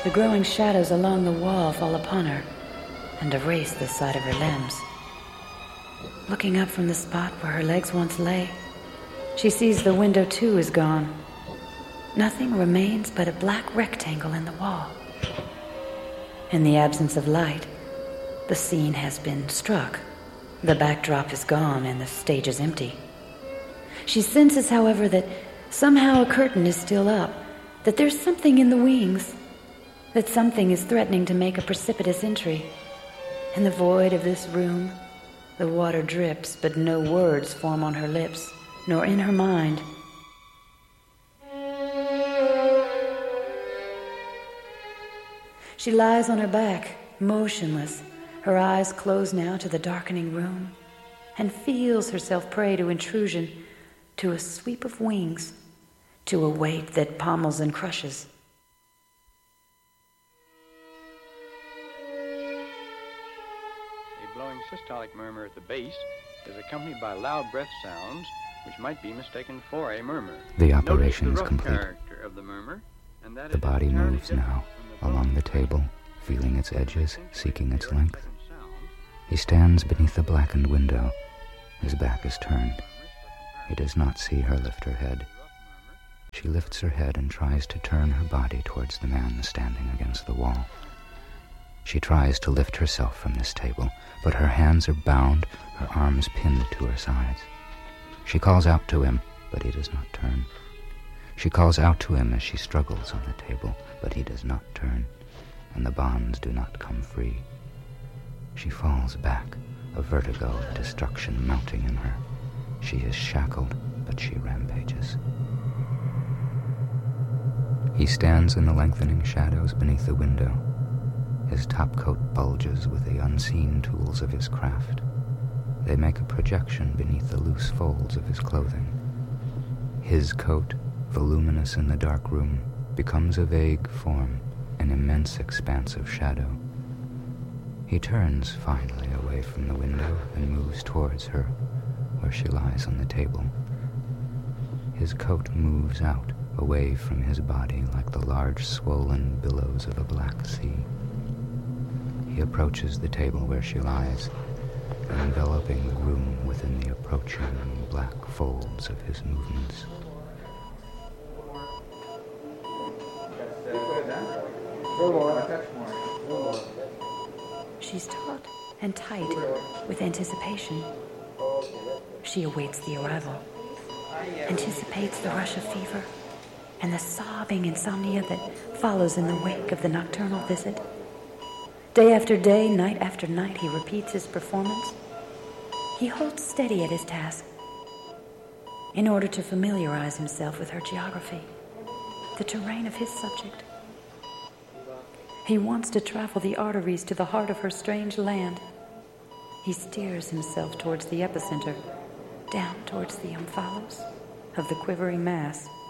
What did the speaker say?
The growing shadows along the wall fall upon her and erase the sight of her limbs. Looking up from the spot where her legs once lay, she sees the window too is gone. Nothing remains but a black rectangle in the wall. In the absence of light, the scene has been struck. The backdrop is gone and the stage is empty. She senses, however, that somehow a curtain is still up, that there's something in the wings, that something is threatening to make a precipitous entry. In the void of this room, the water drips, but no words form on her lips, nor in her mind. She lies on her back, motionless, her eyes closed now to the darkening room, and feels herself prey to intrusion, to a sweep of wings, to a weight that pommels and crushes. A blowing systolic murmur at the base is accompanied by loud breath sounds which might be mistaken for a murmur. The operation is complete. Of the murmur, and that the body moves now along the table, feeling its edges, seeking its length. He stands beneath the blackened window. His back is turned. He does not see her lift her head. She lifts her head and tries to turn her body towards the man standing against the wall. She tries to lift herself from this table, but her hands are bound, her arms pinned to her sides. She calls out to him, but he does not turn. She calls out to him as she struggles on the table, but he does not turn, and the bonds do not come free. She falls back, a vertigo of destruction mounting in her. She is shackled, but she rampages. He stands in the lengthening shadows beneath the window. His topcoat bulges with the unseen tools of his craft. They make a projection beneath the loose folds of his clothing. His coat, voluminous in the dark room, becomes a vague form, an immense expanse of shadow. He turns finally away from the window and moves towards her, where she lies on the table. His coat moves out, away from his body like the large swollen billows of a black sea. He approaches the table where she lies, enveloping the room within the approaching black folds of his movements. She's taut and tight with anticipation. She awaits the arrival, anticipates the rush of fever and the sobbing insomnia that follows in the wake of the nocturnal visit. Day after day, night after night, he repeats his performance. He holds steady at his task in order to familiarize himself with her geography, the terrain of his subject. He wants to travel the arteries to the heart of her strange land. He steers himself towards the epicenter, down towards the omphalos of the quivering mass.